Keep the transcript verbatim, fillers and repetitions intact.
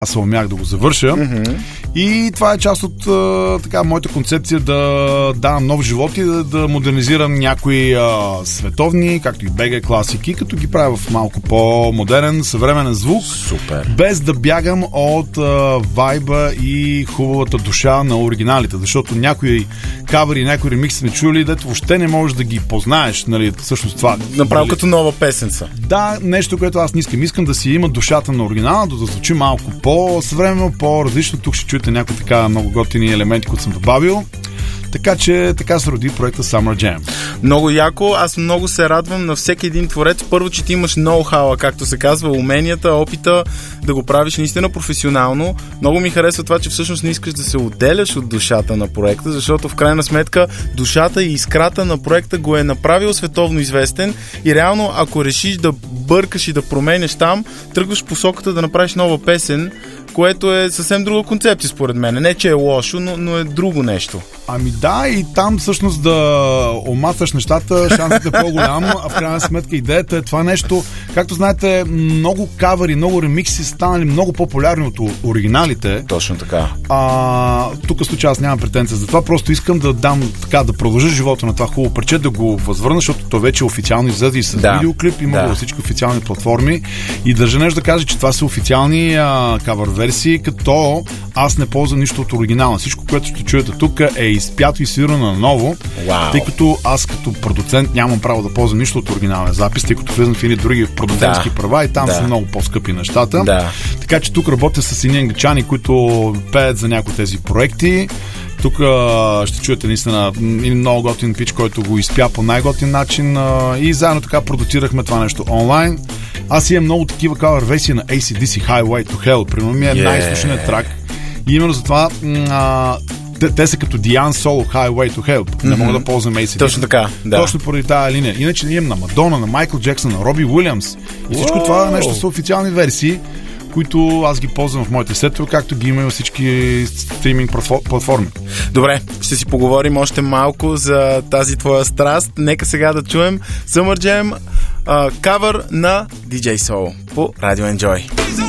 аз умях да го завърша. Mm-hmm. И това е част от а, така, моята концепция да давам нов живот и да, да модернизирам някои а, световни, както и би джи класики, като ги правя в малко по-модерен, съвременен звук. Супер. Без да бягам от а, вайба и хубавата душа на оригиналите, защото някои кавери, някои ремикси сме чули, дето въобще не можеш да ги познаеш, нали, всъщност това. Направо като нова песенца. Да, нещо, което аз не искам. Искам да си има душата на оригинала, да звучи малко по-съвременно, по-различно. Тук ще чуете някои така много готини елементи, които съм добавил. Така че така се роди проекта Summer Jam. Много яко. Аз много се радвам на всеки един творец. Първо, че ти имаш ноу-хауа, както се казва, уменията, опита да го правиш наистина професионално. Много ми харесва това, че всъщност не искаш да се отделяш от душата на проекта, защото в крайна сметка душата и искрата на проекта го е направил световно известен и реално, ако решиш да бъркаш и да променяш там, тръгваш посоката да направиш нова песен, което е съвсем друга концепция според мен. Не, че е лошо, но, но е друго нещо. Ами да, и там всъщност да омасаш нещата, шансът е по-голям, а в крайна сметка идеята е това нещо. Както знаете, много кавери, много ремикси станали много популярни от оригиналите. Точно така. А, тук в случая аз нямам претенция за това, просто искам да дам така, да продължа живота на това хубаво парче, да го възвърна, защото то вече е официално излезе и с да. видеоклип, има да. във всички официални платформи. И държа нещо да кажа, че това са официални а, кавър версии, като аз не ползвам нищо от оригинала. Всичко, което ще чуете тук е изпято и свирано на ново, wow. тъй като аз като продуцент нямам право да ползвам нищо от оригинален запис, тъй като влизам в едни други продуцентски да. права и там да. са много по-скъпи нещата. Да. Така че тук работя с едни англичани, които пеят за някои тези проекти. Тук а, ще чуете наистина много готин пич, който го изпя по най-готин начин а, и заедно така продуцирахме това нещо онлайн. Аз имам много такива кавър версии на Ей Си Ди Си Highway to Hell. Примерно ми е yeah. най-слушаният трак. И именно за това а, те, те са като Диан Соло Highway to Hell. Mm-hmm. Не мога да ползвам Ей Си Ди Си. Точно така, да. Точно поради тази линия. Иначе имам на Мадона, на Майкъл Джексън, на Роби Уилямс. И всичко wow. това нещо са официални версии, които аз ги ползвам в моите сетове, както ги има и във всички стриминг платформи. Добре, ще си поговорим още малко за тази твоя страст. Нека сега да чуем Summer Jam, кавър на Ди Джей Soul по Radio Enjoy.